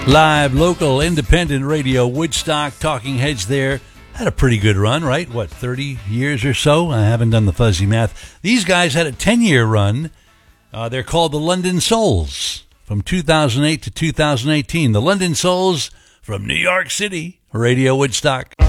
Live, local, independent radio, Woodstock, Talking Heads there. Had a pretty good run, right? 30 years or so? I haven't done the fuzzy math. These guys had a 10-year run. They're called the London Souls from 2008 to 2018. The London Souls from New York City, Radio Woodstock.